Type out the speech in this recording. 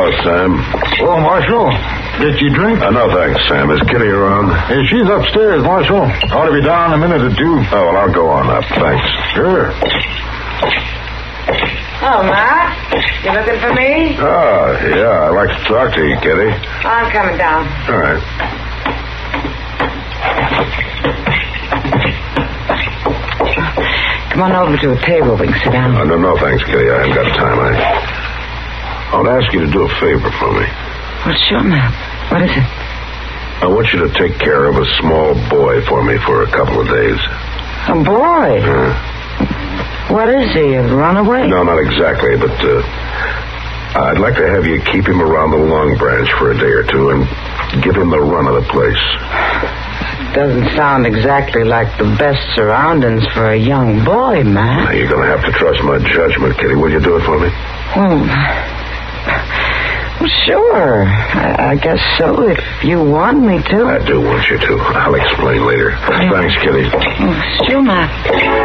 Hello, Sam. Oh, Marshal. Did you drink? No, thanks, Sam. Is Kitty around? Hey, she's upstairs, Marshal. Ought to be down in a minute or two. Oh, well, I'll go on up. Thanks. Sure. Oh, Matt. You looking for me? Oh, yeah. I'd like to talk to you, Kitty. I'm coming down. All right. Come on over to a table. We can sit down. No, thanks, Kitty. I haven't got time. I want to ask you to do a favor for me. Well, sure, Matt. What is it? I want you to take care of a small boy for me for a couple of days. A boy? What is he, a runaway? No, not exactly, but I'd like to have you keep him around the Long Branch for a day or two and give him the run of the place. Doesn't sound exactly like the best surroundings for a young boy, Matt. Now, you're going to have to trust my judgment, Kitty. Will you do it for me? Well, sure. I guess so, if you want me to. I do want you to. I'll explain later. Thanks, Kitty. Sure, Matt.